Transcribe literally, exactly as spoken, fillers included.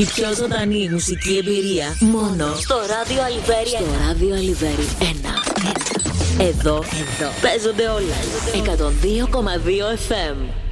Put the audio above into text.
Η πιο ζωντανή μουσική εμπειρία μόνο στο ράδιο Αλιβέρι. Στο ράδιο Αλιβέρι ένα. Εδώ, εδώ παίζονται όλα. εκατόν δύο κόμμα δύο εφ εμ.